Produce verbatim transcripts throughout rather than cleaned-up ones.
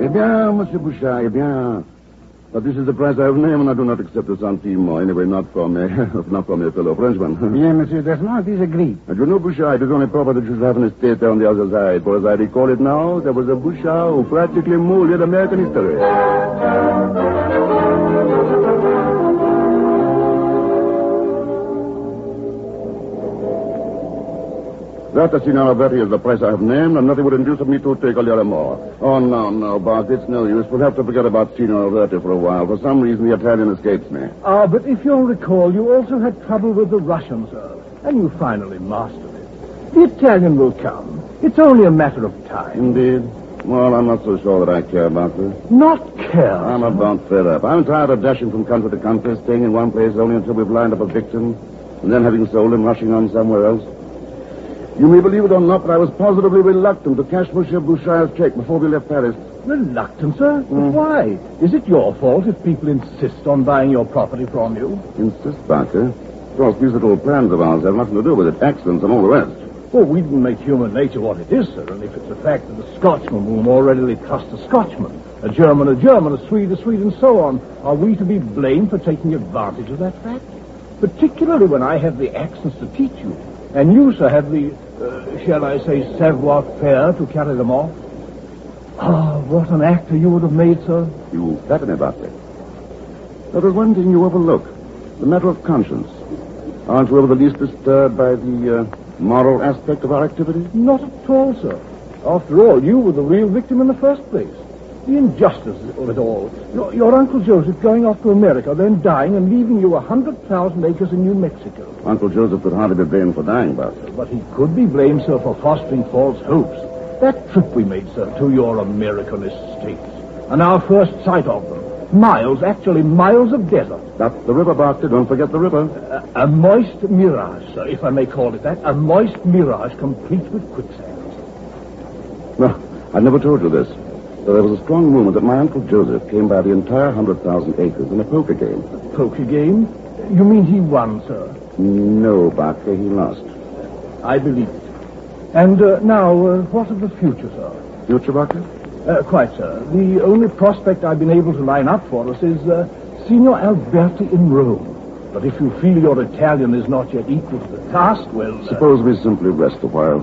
Eh bien, Monsieur Bouchard, eh bien... But this is the price I have named, and I do not accept a centime more. Anyway, not from a, not from a fellow Frenchman. Bien, Monsieur Desmond, it is agreed. And you know, Bouchard, it is only proper that you should have an estate there on the other side. For as I recall it now, there was a Bouchard who practically molded American history. That, Signor Alberti, is the price I have named, and nothing would induce me to take a little more. Oh, no, no, Bart, it's no use. We'll have to forget about Signor Alberti for a while. For some reason, the Italian escapes me. Ah, but if you'll recall, you also had trouble with the Russian, sir, and you finally mastered it. The Italian will come. It's only a matter of time. Indeed. Well, I'm not so sure that I care about this. Not care? I'm about fed up. I'm tired of dashing from country to country, staying in one place only until we've lined up a victim, and then having sold him, rushing on somewhere else. You may believe it or not, but I was positively reluctant to cash Monsieur Bouchard's check before we left Paris. Reluctant, sir? Mm. But why? Is it your fault if people insist on buying your property from you? Insist, Barker? Of course, these little plans of ours have nothing to do with it. Accidents and all the rest. Well, we didn't make human nature what it is, sir, and if it's the fact that a Scotsman will more readily trust a Scotchman, a German a German, a Swede a Swede, and so on, are we to be blamed for taking advantage of that fact? Particularly when I have the accents to teach you, and you, sir, have the, uh, shall I say, savoir-faire to carry them off. Ah, what an actor you would have made, sir. You flatter me about that. There is one thing you overlook, the matter of conscience. Aren't you ever the least disturbed by the uh, moral aspect of our activity? Not at all, sir. After all, you were the real victim in the first place. The injustice of it all. Your, your Uncle Joseph going off to America, then dying and leaving you a hundred thousand acres in New Mexico. Uncle Joseph could hardly be blamed for dying, Buster. But he could be blamed, sir, for fostering false hopes. That trip we made, sir, to your American estates, and our first sight of them. Miles, actually miles of desert. That's the river, Buster. Don't forget the river. A, a moist mirage, sir, if I may call it that. A moist mirage complete with quicksand. No, I never told you this. So there was a strong rumor that my Uncle Joseph came by the entire hundred thousand acres in a poker game. A poker game? You mean he won, sir? No, Barker, he lost. I believe it. And uh, now, uh, what of the future, sir? Future, Barker? Uh, quite, sir. The only prospect I've been able to line up for us is uh, Signor Alberti in Rome. But if you feel your Italian is not yet equal to the task, well... Uh... Suppose we simply rest a while.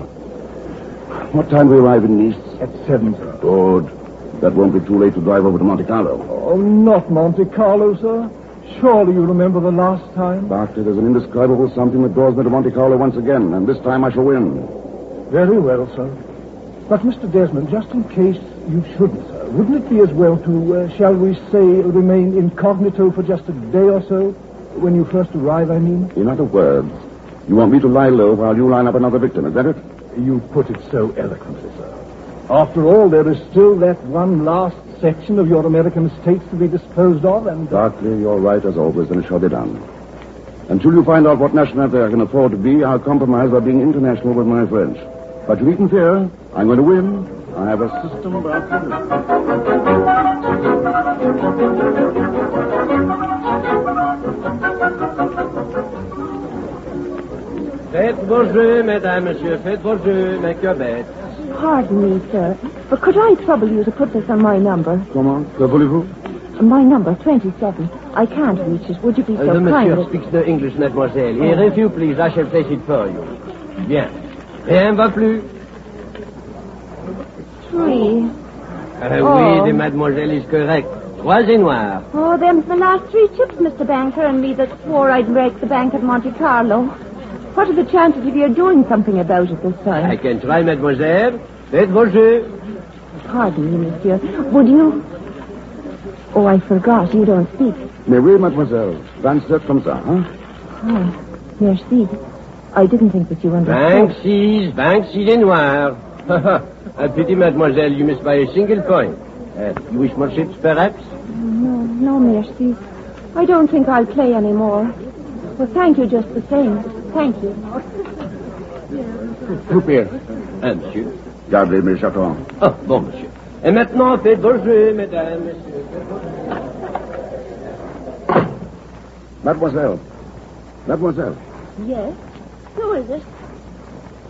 What time do we arrive in Nice? At seven, sir. Good. That won't be too late to drive over to Monte Carlo. Oh, not Monte Carlo, sir. Surely you remember the last time? Doctor, there's an indescribable something that draws me to Monte Carlo once again, and this time I shall win. Very well, sir. But, Mister Desmond, just in case you shouldn't, sir, wouldn't it be as well to, uh, shall we say, remain incognito for just a day or so? When you first arrive, I mean? In other words, you want me to lie low while you line up another victim, is that it? You put it so eloquently, sir. After all, there is still that one last section of your American estates to be disposed of, and... Uh... Darkly, you're right as always, and it shall be done. Until you find out what nationality I can afford to be, I'll compromise by being international with my French. But you needn't fear. I'm going to win. I have a system about Faites vos jeux, mesdames, messieurs. Faites vos jeux, mais que bête. Pardon me, sir, but could I trouble you to put this on my number? Comment? Que voulez-vous? My number, twenty-seven. I can't reach it. Would you be so Uh, the kind monsieur as... speaks the English, mademoiselle. Here, if you please, I shall place it for you. Bien. Rien va plus? Three. Uh, Oh. Oui, the mademoiselle is correct. Trois et noir. Oh, them's the last three chips, Mister Banker, and me that swore I'd break the bank at Monte Carlo. What are the chances of your doing something about it this time? I can try, mademoiselle. Faites vos jeux. Pardon me, monsieur. Would you... Oh, I forgot. You don't speak. Mais oui, mademoiselle. vingt-sept comme ça, hein? Oh, merci. I didn't think that you understood. Vingt-six, vingt-six et noir. A pity, mademoiselle, you missed by a single point. Uh, you wish more chips, perhaps? No, no, merci. I don't think I'll play anymore. Well, thank you just the same. Thank you. Croupier. Ah, monsieur. Gardez mes chatons. Ah, bon, monsieur. Et maintenant, faites vos jeux, mesdames, messieurs. Mademoiselle. Mademoiselle. Yes? Who is it?